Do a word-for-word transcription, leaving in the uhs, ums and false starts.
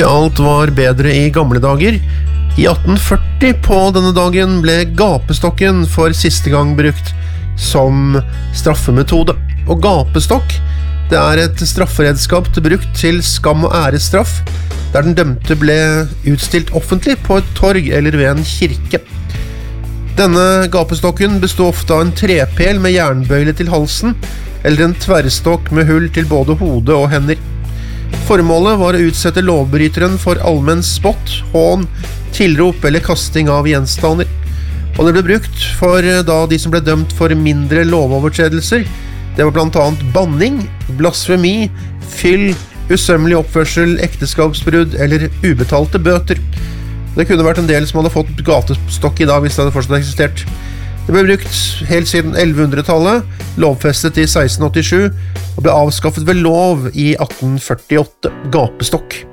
Alt var bedre i gamle dager. I atten førti på denne dagen ble gapestokken for siste gang brukt som straffemetode. Og gapestokk, det er et strafferedskap brukt til skam- og æresstraff, der den dømte ble utstilt offentlig på et torg eller ved en kirke. Denne gapestokken bestod ofte av en trepel med jernbøyle til halsen, eller en tverrstokk med hull til både hode og hender. Formålet var å utsette lovbryteren for allmenn spott, hån, tilrop eller kasting av gjenstander. Og det ble brukt for da de som ble dømt for mindre lovovertredelser. Det var blant annet banning, blasfemi, fyll, usømmelig oppførsel, ekteskapsbrudd eller ubetalte bøter. Det kunne vært en del som hadde fått gatestokk i dag hvis det hadde fortsatt eksistert. Det ble brukt helt siden ellevehundretallet, lovfestet i seksten åttisju, og ble avskaffet ved lov i atten førtiåtte. Gapestokk.